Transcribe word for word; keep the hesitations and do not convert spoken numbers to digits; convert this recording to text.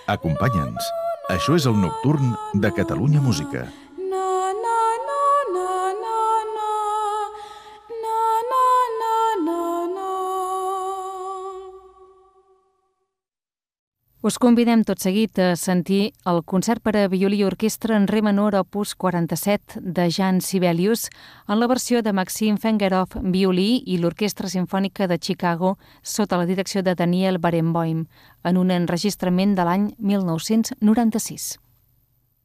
Acompanya'ns. Això és el Nocturn de Catalunya Música. Us convidem tot seguit a sentir el concert per a violí i orquestra en re menor opus quaranta-set de Jan Sibelius en la versió de Maxim Fengerov, violí, i l'Orquestra Simfònica de Chicago sota la direcció de Daniel Barenboim en un enregistrament de l'any mil nou-cents noranta-sis.